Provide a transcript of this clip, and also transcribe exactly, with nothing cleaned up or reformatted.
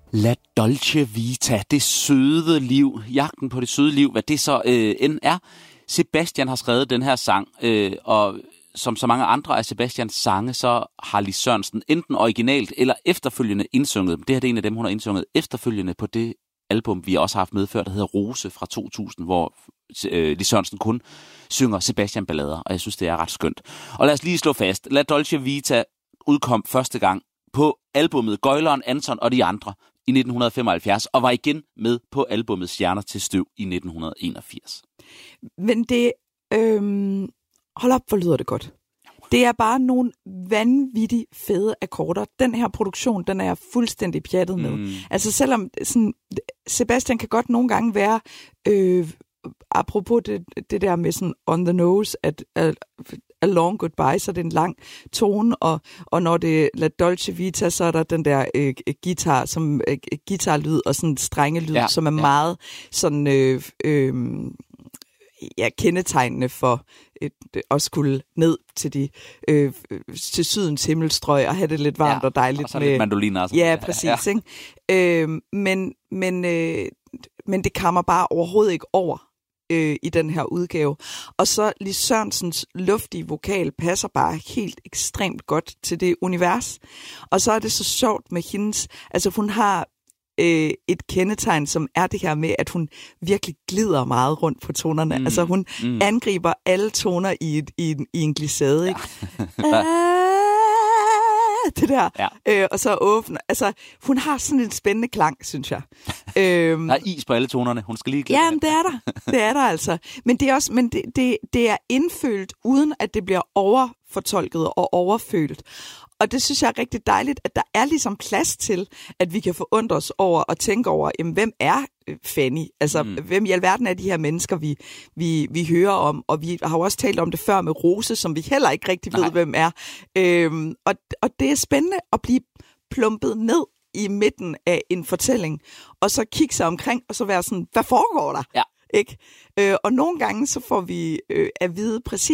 La Dolce Vita, det søde liv, jagten på det søde liv, hvad det så øh, end er. Sebastian har skrevet den her sang, øh, og som så mange andre af Sebastians sange, så har Lis Sørensen enten originalt eller efterfølgende indsunget. Det her det er en af dem, hun har indsunget efterfølgende på det album, vi også har haft med før, der hedder Rose fra to tusind, hvor øh, Lis Sørensen kun synger Sebastian-ballader, og jeg synes, det er ret skønt. Og lad os lige slå fast, La Dolce Vita udkom første gang på albumet Gøgleren, Anton og de andre i nitten femoghalvfjerds, og var igen med på albumet Stjerner til støv i nitten enogfirs. Men det... Øhm, hold op, hvor lyder det godt. Det er bare nogle vanvittigt fede akkorder. Den her produktion, den er jeg fuldstændig pjattet med. Mm. Altså selvom sådan, Sebastian kan godt nogle gange være, øh, apropos det, det der med sådan on the nose, at a, a long goodbye, så det er en lang tone, og, og når det er La Dolce Vita, så er der den der øh, guitar, som øh, guitarlyd og sådan strengelyd, ja, som er ja. meget sådan... Øh, øh, ja, kendetegnende for et, at skulle ned til de øh, til sydens himmelstrøg og have det lidt varmt ja, og dejligt og så med lidt mandoliner. Ja, ja, præcis. Ja. Ikke? Øh, men men øh, men det kommer bare overhovedet ikke over øh, i den her udgave. Og så Lis Sørensens luftige vokal passer bare helt ekstremt godt til det univers. Og så er det så sjovt med hendes, altså hun har et kendetegn, som er det her med, at hun virkelig glider meget rundt på tonerne. Mm. Altså hun mm. angriber alle toner i, et, i, en, i en glissade. Ja. Det der. Ja. Øh, og så åbner. Altså, hun har sådan en spændende klang, synes jeg. øhm, der er is på alle tonerne. Hun skal lige glide. Ja, men det er der. Det er der altså. Men det er også, men det, det, det er indfølt, uden at det bliver overfortolket og overfølt. Og det synes jeg er rigtig dejligt, at der er ligesom plads til, at vi kan forundre os over og tænke over, jamen, hvem er Fanny? Altså, mm. hvem i alverden er de her mennesker, vi, vi, vi hører om? Og vi har jo også talt om det før med Rose, som vi heller ikke rigtig ved, Nej. hvem er. Øhm, og, og det er spændende at blive plumpet ned i midten af en fortælling, og så kigge sig omkring, og så være sådan, hvad foregår der? Ja. Ikke? Øh, og nogle gange så får vi øh, at vide præcis,